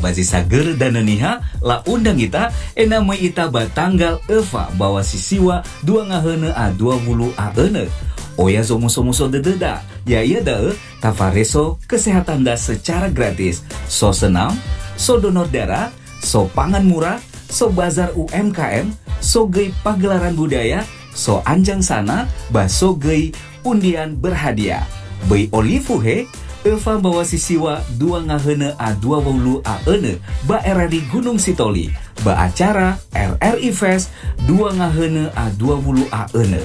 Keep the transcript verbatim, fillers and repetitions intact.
bazi sager dan niha la undang ita ena mai ita batanggal eva bawa sisiwa dua ngahene a dua puluh a ene. Oya somo-somo dededa, ya iya da Tavareso kesehatan da secara gratis. So senam, so donor darah, so pangan murah, so bazar U M K M, so gei pagelaran budaya, so anjang sana, baso gei undian berhadiah. Bei olivuhe, Eva bawa sisiwa dua ngahene a dua puluh a ene, ba era di Gunung Sitoli, ba acara R R I Fest dua ngahene a dua puluh a ene.